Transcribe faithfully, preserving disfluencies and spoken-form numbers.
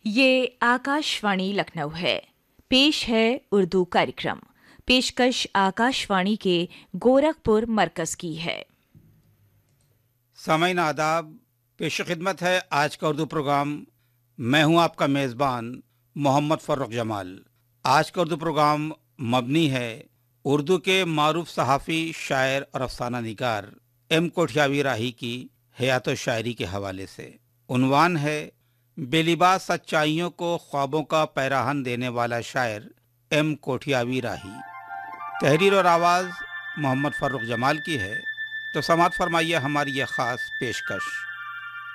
ये आकाशवाणी लखनऊ है। पेश है उर्दू कार्यक्रम। पेशकश आकाशवाणी के गोरखपुर मरकज की है। सामईन आदाब, पेश खिदमत है आज का उर्दू प्रोग्राम। मैं हूं आपका मेज़बान मोहम्मद फ़र्रुख जमाल। आज का उर्दू प्रोग्राम मबनी है उर्दू के मारूफ सहाफ़ी, शायर और अफसाना निगार एम कोठियावी राही की हयात व शायरी के हवाले से। उन्वान है बेलिबास सच्चाइयों को ख्वाबों का पैराहन देने वाला शायर एम कोठियावी राही। तहरीर और आवाज़ मोहम्मद फ़र्रुख जमाल की है। तो समात फरमाइए हमारी यह ख़ास पेशकश।